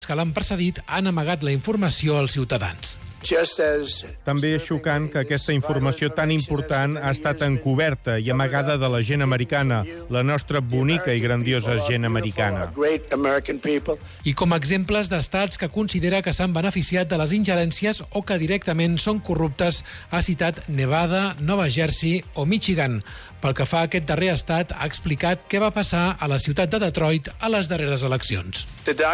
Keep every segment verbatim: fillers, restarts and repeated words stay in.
que l'han precedit han amagat la informació als ciutadans. També és xocant que aquesta informació tan important ha estat encoberta i amagada de la gent americana, la nostra bonica i grandiosa gent americana. I com a exemples d'estats que considera que s'han beneficiat de les ingerències o que directament són corruptes, ha citat Nevada, Nova Jersey o Michigan. Pel que fa a aquest darrer estat, ha explicat què va passar a la ciutat de Detroit a les darreres eleccions.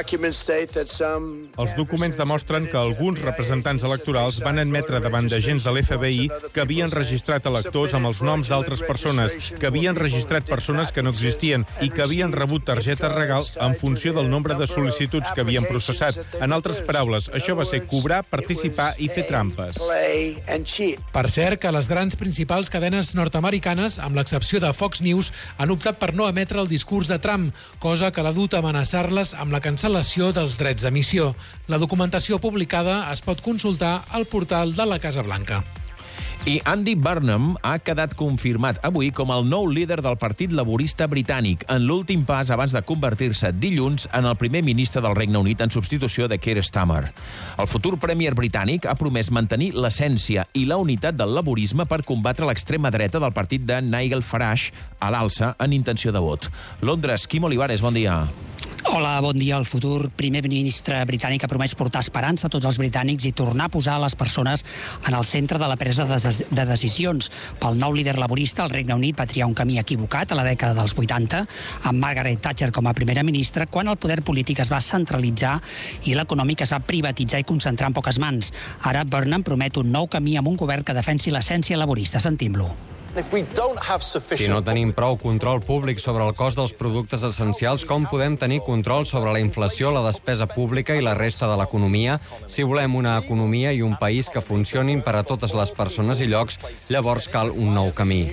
Els documents demostren que alguns representants electorals van admetre davant d'agents de l'F B I que havien registrat electors amb els noms d'altres persones, que havien registrat persones que no existien i que havien rebut targetes regals en funció del nombre de sol·licituds que havien processat. En altres paraules, això va ser cobrar, participar i fer trampes. Per cert, que les grans principals cadenes nord-americanes, amb l'excepció de Fox News, han optat per no emetre el discurs de Trump, cosa que l'ha dut a amenaçar-les amb la cancel·lació dels drets d'emissió. La documentació publicada es pot consultar al portal de la Casa Blanca. I Andy Burnham ha quedat confirmat avui com el nou líder del Partit Laborista Britànic, en l'últim pas abans de convertir-se dilluns en el primer ministre del Regne Unit en substitució de Keir Starmer. El futur premier britànic ha promès mantenir l'essència i la unitat del laborisme per combatre l'extrema dreta del partit de Nigel Farage a l'alça en intenció de vot. Londres, Quim Olivares, bon dia. Hola, bon dia. El futur primer ministre britànic ha promès portar esperança a tots els britànics i tornar a posar les persones en el centre de la presa de decisions. Pel nou líder laborista, el Regne Unit va triar un camí equivocat a la dècada dels vuitanta, amb Margaret Thatcher com a primera ministra, quan el poder polític es va centralitzar i l'econòmic es va privatitzar i concentrar en poques mans. Ara Burnham promet un nou camí amb un govern que defensi l'essència laborista. Sentim-lo. Si no tenim prou control públic sobre el cost dels productes essencials, com podem tenir control sobre la inflació, la despesa pública i la resta de l'economia? Si volem una economia i un país que funcionin per a totes les persones i llocs, llavors cal un nou camí.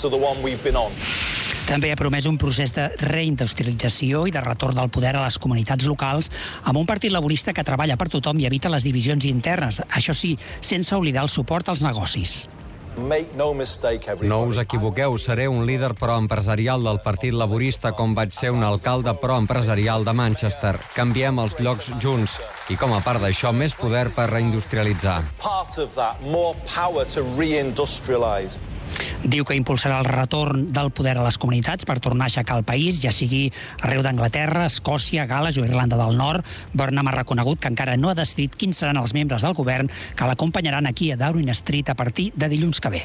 També ha promès un procés de reindustrialització i de retorn del poder a les comunitats locals amb un partit laborista que treballa per tothom i evita les divisions internes, això sí, sense oblidar el suport als negocis. No us equivoqueu, seré un líder proempresarial del Partit Laborista com vaig ser un alcalde proempresarial de Manchester. Canviem els llocs junts i, com a part d'això, més poder per reindustrialitzar. Diu que impulsarà el retorn del poder a les comunitats per tornar a aixecar el país, ja sigui arreu d'Anglaterra, Escòcia, Gal·les o Irlanda del Nord. Burnham ha reconegut que encara no ha decidit quins seran els membres del govern que l'acompanyaran aquí a Downing Street a partir de dilluns que ve.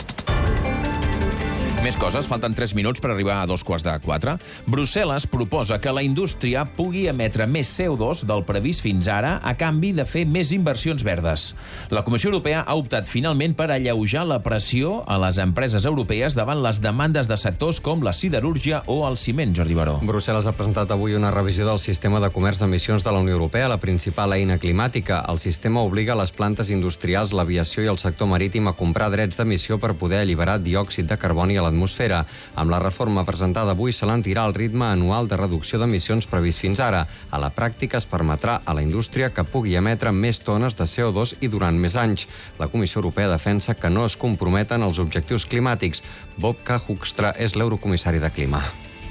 Més coses, falten tres minuts per arribar a dos quarts de quatre. Brussel·les proposa que la indústria pugui emetre més C O dos del previst fins ara a canvi de fer més inversions verdes. La Comissió Europea ha optat finalment per alleujar la pressió a les empreses europees davant les demandes de sectors com la siderúrgia o el ciment, Jordi Baró. Brussel·les ha presentat avui una revisió del sistema de comerç d'emissions de la Unió Europea, la principal eina climàtica. El sistema obliga les plantes industrials, l'aviació i el sector marítim a comprar drets d'emissió per poder alliberar diòxid de carboni a l'atmosfera. Amb la reforma presentada avui se l'entirà el ritme anual de reducció d'emissions previst fins ara. A la pràctica es permetrà a la indústria que pugui emetre més tones de C O dos i durant més anys. La Comissió Europea defensa que no es comprometen als objectius climàtics. Bobka Hoekstra és l'eurocomissari de Clima.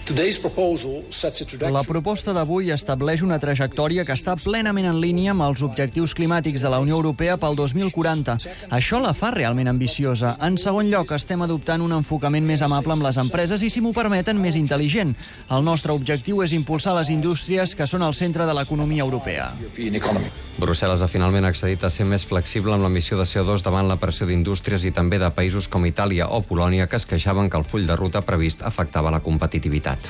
La proposta d'avui estableix una trajectòria que està plenament en línia amb els objectius climàtics de la Unió Europea pel dos mil quaranta. Això la fa realment ambiciosa. En segon lloc, estem adoptant un enfocament més amable amb les empreses i, si m'ho permeten, més intel·ligent. El nostre objectiu és impulsar les indústries que són al centre de l'economia europea. Brussel·les ha finalment accedit a ser més flexible amb l'emissió de C O dos davant la pressió d'indústries i també de països com Itàlia o Polònia que es queixaven que el full de ruta previst afectava la competitivitat.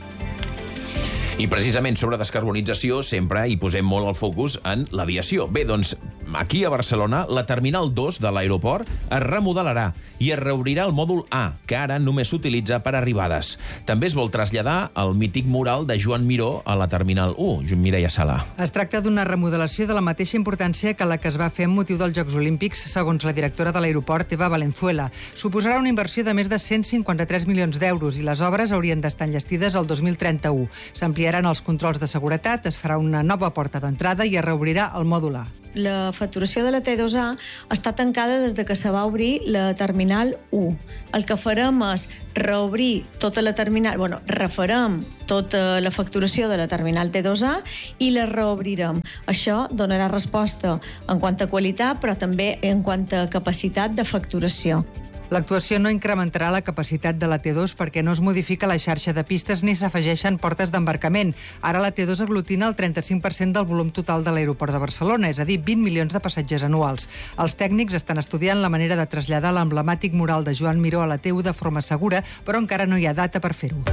I precisament sobre descarbonització sempre hi posem molt el focus en l'aviació. Bé, doncs, aquí a Barcelona, la Terminal dos de l'aeroport es remodelarà i es reobrirà el mòdul A, que ara només s'utilitza per arribades. També es vol traslladar el mític mural de Joan Miró a la Terminal u, Mireia Sala. Es tracta d'una remodelació de la mateixa importància que la que es va fer amb motiu dels Jocs Olímpics, segons la directora de l'aeroport, Eva Valenzuela. Suposarà una inversió de més de cent cinquanta-tres milions d'euros i les obres haurien d'estar enllestides el dos mil trenta-u. S'ampliarà s'ampliaran els controls de seguretat, es farà una nova porta d'entrada i es reobrirà el mòdul A. La facturació de la T dos A està tancada des de que se va obrir la terminal u. El que farem és reobrir tota la terminal, bueno, refarem tota la facturació de la terminal T dos A i la reobrirem. Això donarà resposta en quant a qualitat, però també en quant a capacitat de facturació. L'actuació no incrementarà la capacitat de la T dos perquè no es modifica la xarxa de pistes ni s'afegeixen portes d'embarcament. Ara la T dos aglutina el trenta-cinc per cent del volum total de l'aeroport de Barcelona, és a dir, vint milions de passatgers anuals. Els tècnics estan estudiant la manera de traslladar l'emblemàtic mural de Joan Miró a la T u de forma segura, però encara no hi ha data per fer-ho.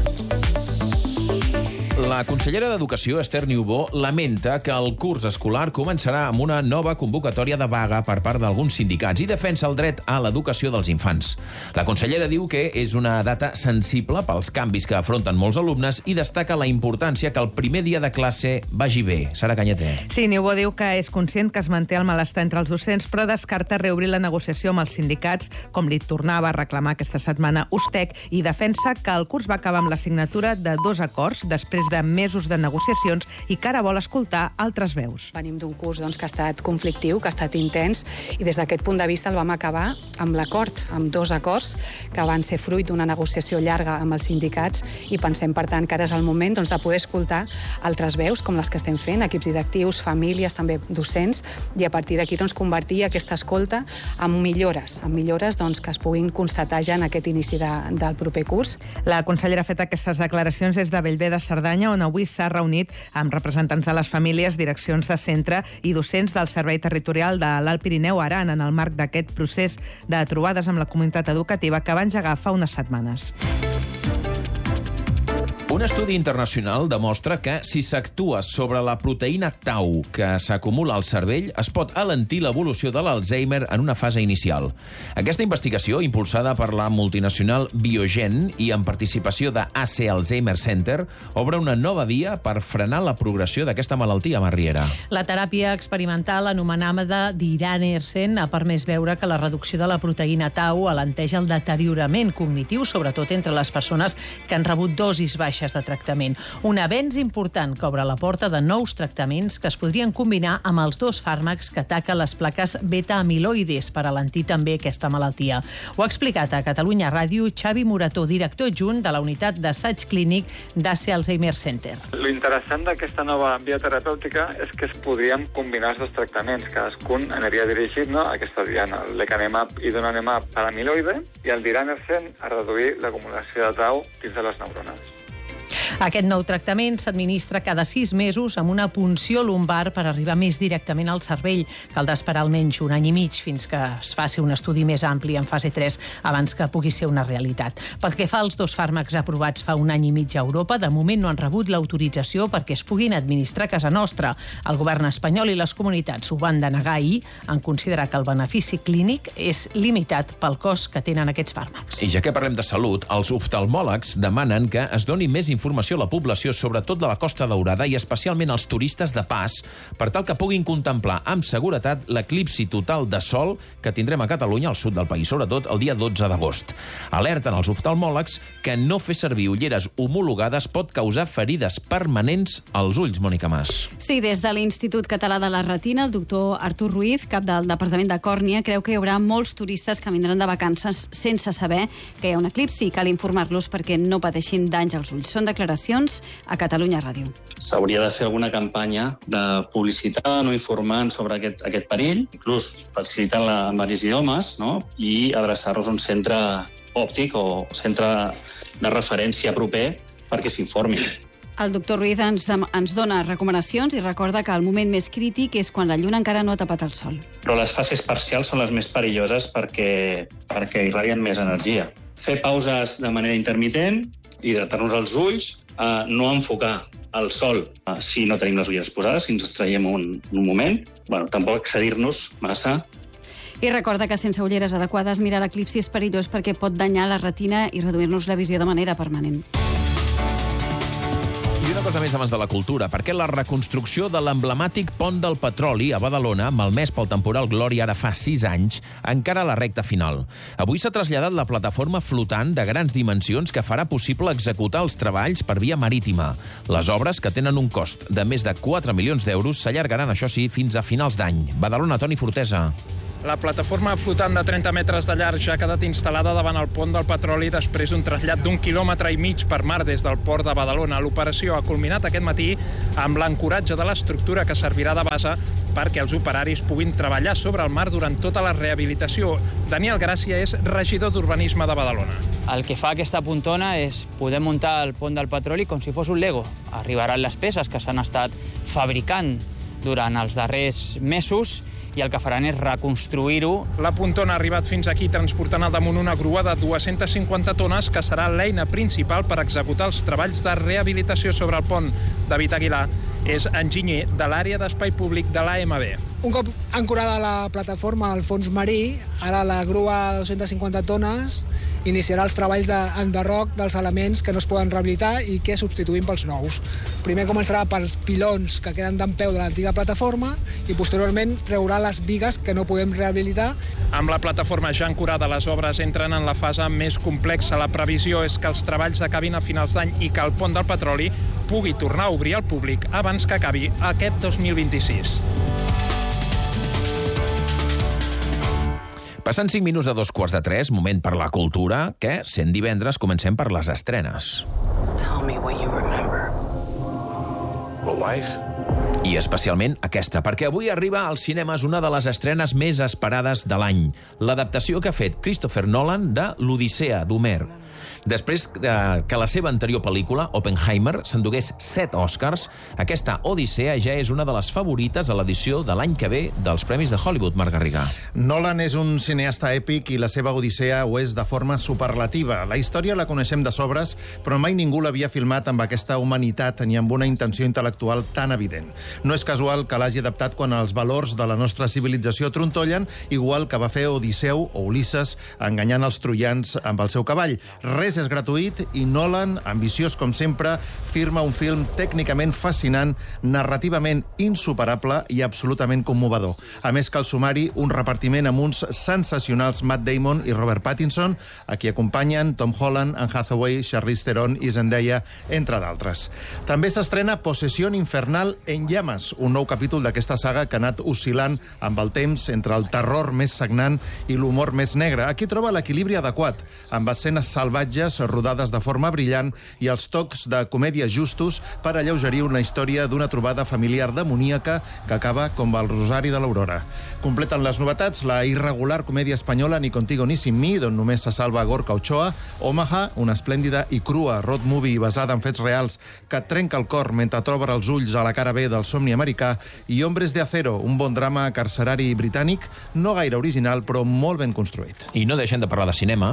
La consellera d'Educació, Esther Niubó, lamenta que el curs escolar començarà amb una nova convocatòria de vaga per part d'alguns sindicats i defensa el dret a l'educació dels infants. La consellera diu que és una data sensible pels canvis que afronten molts alumnes i destaca la importància que el primer dia de classe vagi bé. Sara Canyeter. Sí, Niubó diu que és conscient que es manté el malestar entre els docents, però descarta reobrir la negociació amb els sindicats, com li tornava a reclamar aquesta setmana Ustec, i defensa que el curs va acabar amb la signatura de dos acords després de mesos de negociacions i que ara vol escoltar altres veus. Venim d'un curs doncs, que ha estat conflictiu, que ha estat intens, i des d'aquest punt de vista el vam acabar amb l'acord, amb dos acords que van ser fruit d'una negociació llarga amb els sindicats, i pensem, per tant, que ara és el moment doncs, de poder escoltar altres veus, com les que estem fent, equips directius, famílies, també docents, i a partir d'aquí doncs, convertir aquesta escolta en millores, en millores doncs, que es puguin constatar ja en aquest inici de, del proper curs. La consellera ha fet aquestes declaracions des de Bellver de Cerdanya, on avui s'ha reunit amb representants de les famílies, direccions de centre i docents del Servei Territorial de l'Alt Pirineu Aran en el marc d'aquest procés de trobades amb la comunitat educativa que va engegar fa unes setmanes. Un estudi internacional demostra que si s'actua sobre la proteïna tau que s'acumula al cervell, es pot alentir l'evolució de l'Alzheimer en una fase inicial. Aquesta investigació, impulsada per la multinacional Biogen i en participació de A C Alzheimer Center, obre una nova via per frenar la progressió d'aquesta malaltia, Marriera. La teràpia experimental anomenada Diranersen ha permès veure que la reducció de la proteïna tau alenteix el deteriorament cognitiu, sobretot entre les persones que han rebut dosis baixes de tractament. Un avenç important que obre la porta de nous tractaments que es podrien combinar amb els dos fàrmacs que ataquen les plaques beta-amiloides per alentir també aquesta malaltia. Ho ha explicat a Catalunya Ràdio Xavi Morató, director adjunt de la unitat d'assaig clínic d'A C Alzheimer Center. Lo interessant d'aquesta nova via terapèutica és que es podrien combinar els dos tractaments. Cadascun aniria dirigit, no, a aquesta diana, el lecanemab i donanemab per amiloide, i el diranersen a reduir l'acumulació de tau dins de les neurones. Aquest nou tractament s'administra cada sis mesos amb una punció lumbar per arribar més directament al cervell. Caldrà esperar almenys un any i mig fins que es faci un estudi més ampli en fase tres abans que pugui ser una realitat. Pel que fa als dos fàrmacs aprovats fa un any i mig a Europa, de moment no han rebut l'autorització perquè es puguin administrar a casa nostra. El govern espanyol i les comunitats ho van denegar ahir en considerar que el benefici clínic és limitat pel cost que tenen aquests fàrmacs. I ja que parlem de salut, els oftalmòlegs demanen que es doni més informació a la població, sobretot de la Costa Daurada i especialment als turistes de pas, per tal que puguin contemplar amb seguretat l'eclipsi total de sol que tindrem a Catalunya, al sud del país, sobretot el dia dotze d'agost. Alerten els oftalmòlegs que no fer servir ulleres homologades pot causar ferides permanents als ulls, Mònica Mas. Sí, des de l'Institut Català de la Retina, el doctor Artur Ruiz, cap del Departament de Còrnia, creu que hi haurà molts turistes que vindran de vacances sense saber que hi ha un eclipsi i cal informar-los perquè no pateixin danys als ulls. Són declaracions a Catalunya Ràdio. S'hauria de fer alguna campanya de publicitat, no informant sobre aquest, aquest perill, inclús facilitant-la en diversos idiomes, no? I adreçar-los a un centre òptic o centre de referència proper perquè s'informin. El doctor Ruiz ens, ens dona recomanacions i recorda que el moment més crític és quan la lluna encara no ha tapat el sol. Però les fases parcials són les més perilloses perquè, perquè irradien més energia. Fer pauses de manera intermitent, hidratar-nos els ulls, eh, no enfocar el sol eh, si no tenim les ulleres posades, si ens extraiem un, un moment, bueno, tampoc excedir-nos massa. I recorda que sense ulleres adequades mirar l'eclipsi és perillós perquè pot danyar la retina i reduir-nos la visió de manera permanent. I una cosa cosa més abans de la cultura, perquè la reconstrucció de l'emblemàtic pont del petroli a Badalona, malmès pel temporal Glòria ara fa sis anys, encara a la recta final. Avui s'ha traslladat la plataforma flotant de grans dimensions que farà possible executar els treballs per via marítima. Les obres, que tenen un cost de més de quatre milions d'euros, s'allargaran, això sí, fins a finals d'any. Badalona, Toni Fortesa. La plataforma flotant de trenta metres de llarg ja ha quedat instal·lada davant el pont del petroli després d'un trasllat d'un quilòmetre i mig per mar des del port de Badalona. L'operació ha culminat aquest matí amb l'ancoratge de l'estructura que servirà de base perquè els operaris puguin treballar sobre el mar durant tota la rehabilitació. Daniel Gràcia és regidor d'Urbanisme de Badalona. El que fa aquesta pontona és poder muntar el pont del petroli com si fos un Lego. Arribaran les peces que s'han estat fabricant durant els darrers mesos i el que faran és reconstruir-ho. La pontona ha arribat fins aquí transportant al damunt una grua de dues-centes cinquanta tones que serà l'eina principal per executar els treballs de rehabilitació sobre el pont. David Aguilar és enginyer de l'àrea d'espai públic de l'A M B. Un cop ancorada la plataforma al fons marí, ara la grua de dues-centes cinquanta tones iniciarà els treballs d'enderroc dels elements que no es poden rehabilitar i que substituïm pels nous. Primer començarà pels pilons que queden d'empeu de l'antiga plataforma i posteriorment treurà les bigues que no podem rehabilitar. Amb la plataforma ja ancorada, les obres entren en la fase més complexa. La previsió és que els treballs acabin a finals d'any i que el pont del petroli pugui tornar a obrir al públic abans que acabi aquest dos mil vint-i-sis. Passant cinc minuts de dos quarts de tres, moment per la cultura, que, sent divendres, comencem per les estrenes. Tell me what you remember. Well, life. I especialment aquesta, perquè avui arriba als cinemes una de les estrenes més esperades de l'any, l'adaptació que ha fet Christopher Nolan de l'Odissea d'Homer. Després que la seva anterior pel·lícula, Oppenheimer, s'endugués set Oscars, aquesta Odissea ja és una de les favorites a l'edició de l'any que ve dels Premis de Hollywood, Marc Garriga. Nolan és un cineasta èpic i la seva Odissea ho és de forma superlativa. La història la coneixem de sobres, però mai ningú l'havia filmat amb aquesta humanitat ni amb una intenció intel·lectual tan evident. No és casual que l'hagi adaptat quan els valors de la nostra civilització trontollen, igual que va fer Odisseu o Ulisses enganyant els troians amb el seu cavall. Res és gratuït i Nolan, ambiciós com sempre, firma un film tècnicament fascinant, narrativament insuperable i absolutament commovedor. A més, cal sumar-hi un repartiment amb uns sensacionals Matt Damon i Robert Pattinson, a qui acompanyen Tom Holland, Anne Hathaway, Charlize Theron i Zendaya, entre d'altres. També s'estrena Possessió infernal en llames, un nou capítol d'aquesta saga que ha anat oscil·lant amb el temps entre el terror més sagnant i l'humor més negre. Aquí troba l'equilibri adequat, amb escenes salvatges rodades de forma brillant i els tocs de comèdia justos per alleugerir una història d'una trobada familiar demoníaca que acaba com el Rosari de l'Aurora. Completen les novetats la irregular comèdia espanyola Ni contigo ni sin mi, d'on només se salva Gorka Ochoa, Omaha, una esplèndida i crua road movie basada en fets reals que et trenca el cor mentre t'obre els ulls a la cara B del somni americà, i Hombres de Acero, un bon drama carcerari britànic, no gaire original però molt ben construït. I no deixem de parlar de cinema,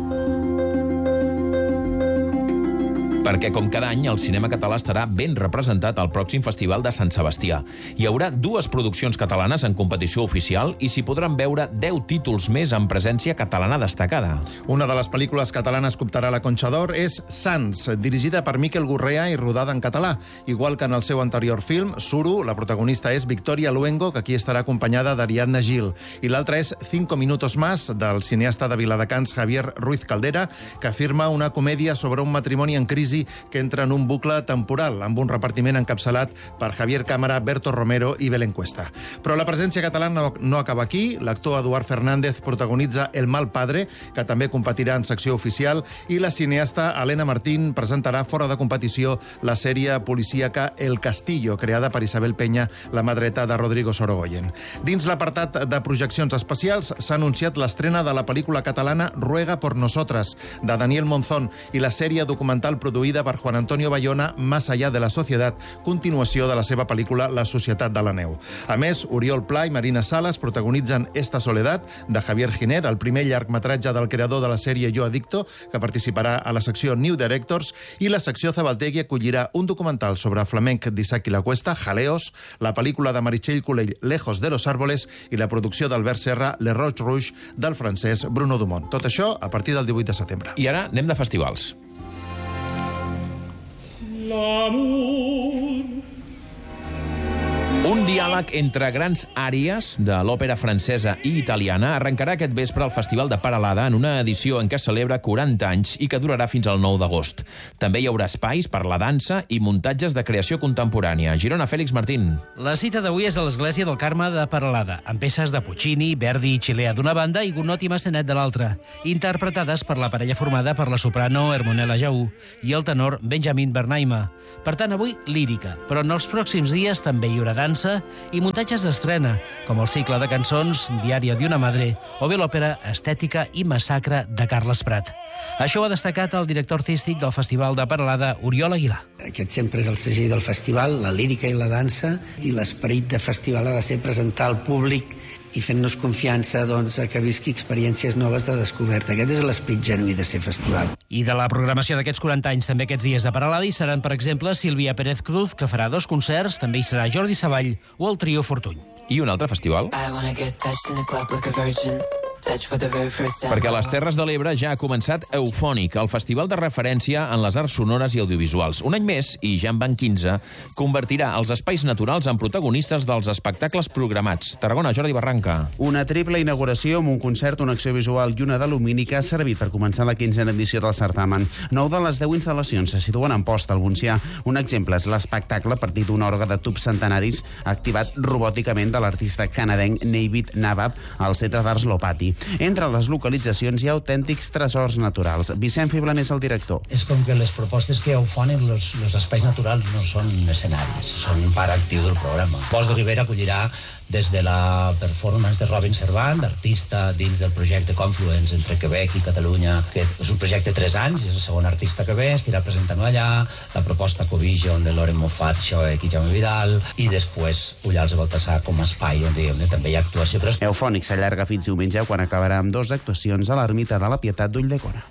perquè, com cada any, el cinema català estarà ben representat al pròxim Festival de Sant Sebastià. Hi haurà dues produccions catalanes en competició oficial i s'hi podran veure deu títols més amb presència catalana destacada. Una de les pel·lícules catalanes que optarà la Conxa d'Or és Sants, dirigida per Miquel Gurrea i rodada en català. Igual que en el seu anterior film, Suro, la protagonista és Victoria Luengo, que aquí estarà acompanyada d'Ariadna Gil. I l'altra és Cinco minutos más, del cineasta de Viladecans Javier Ruiz Caldera, que afirma una comèdia sobre un matrimoni en crisi que entra en un bucle temporal, amb un repartiment encapçalat per Javier Cámara, Berto Romero i Belén Cuesta. Però la presència catalana no, no acaba aquí. L'actor Eduard Fernández protagonitza El mal padre, que també competirà en secció oficial, i la cineasta Helena Martín presentarà fora de competició la sèrie policíaca El Castillo, creada per Isabel Peña, la mà dreta de Rodrigo Sorogoyen. Dins l'apartat de projeccions especials s'ha anunciat l'estrena de la pel·lícula catalana Ruega por nosotras, de Daniel Monzón, i la sèrie documental produïda per Juan Antonio Bayona, Más allá de la sociedad, continuació de la seva pel·lícula La societat de la neu. A més, Oriol Pla i Marina Salas protagonitzen Esta soledad, de Javier Giner, el primer llargmetratge del creador de la sèrie Yo Adicto, que participarà a la secció New Directors, i la secció Zabaltegui acollirà un documental sobre flamenc d'Isaac i la Cuesta, Jaleos, la pel·lícula de Meritxell Culell, Lejos de los árboles, i la producció d'Albert Serra, Le Roche Rouge, del francès Bruno Dumont. Tot això a partir del divuit de setembre. I ara anem de festivals. Un diàleg entre grans àries de l'òpera francesa i italiana arrencarà aquest vespre al Festival de Peralada en una edició en què celebra quaranta anys i que durarà fins al nou d'agost. També hi haurà espais per la dansa i muntatges de creació contemporània. Girona, Fèlix Martín. La cita d'avui és a l'Església del Carme de Peralada, amb peces de Puccini, Verdi i Chilea d'una banda i Gonot i Massenet de l'altra, interpretades per la parella formada per la soprano Hermonella Jaú i el tenor Benjamin Bernaima. Per tant, avui lírica, però en els pròxims dies també hi haurà dansa i muntatges d'estrena, com el cicle de cançons Diario de una madre o bé l'òpera Estètica i massacre de Carles Prat. Això ho ha destacat el director artístic del Festival de Peralada, Oriol Aguilar. Aquest sempre és el segell del festival, la lírica i la dansa, i l'esperit de festival ha de ser presentar al públic i fent-nos confiança doncs, que visqui experiències noves de descoberta. Aquest és l'esperit genuí de ser festival. I de la programació d'aquests quaranta anys, també aquests dies a Peralada hi seran, per exemple, Sílvia Pérez Cruz, que farà dos concerts, també hi serà Jordi Savall o el Trio Fortuny. I un altre festival? Perquè a les Terres de l'Ebre ja ha començat Eufònic, el festival de referència en les arts sonores i audiovisuals. Un any més, i ja en van quinze, convertirà els espais naturals en protagonistes dels espectacles programats. Tarragona, Jordi Barranca. Una triple inauguració amb un concert, una acció visual i una d'alumini que ha servit per començar la quinzena edició del certamen. Nou de les deu instal·lacions se situen en Posta, al Montsià. Un exemple és l'espectacle a partir d'un orgue de tubs centenaris activat robòticament de l'artista canadenc Navid Navab al Centre d'Arts Lopati. Entre les localitzacions hi ha autèntics tresors naturals. Vicent Fiblan és el director. És com que les propostes que Eufònic, els, els espais naturals no són escenaris, són un part actiu del programa. Bosch de Ribera acollirà des de la performance de Robin Servant, artista dins del projecte Confluence entre Quebec i Catalunya, que és un projecte de tres anys, és el segon artista que ve, estirà presentant-ho allà, la proposta Covision de Loren Moffat, Xoec i Jaume Vidal, i després Ullals de Baltasar com a espai on, on també hi ha actuació. Però... Eufònic s'allarga fins diumenge, quan acabarà amb dues actuacions a l'Ermita de la Pietat d'Ulldecona.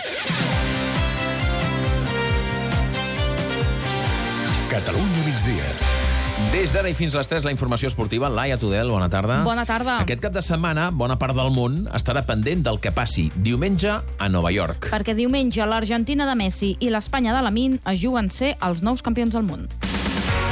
Catalunya migdia. Des d'ara i fins a les tres, la informació esportiva. Laia Tudel, bona tarda. Bona tarda. Aquest cap de setmana, bona part del món estarà pendent del que passi diumenge a Nova York. Perquè diumenge l'Argentina de Messi i l'Espanya de Lamine es juguen ser els nous campions del món.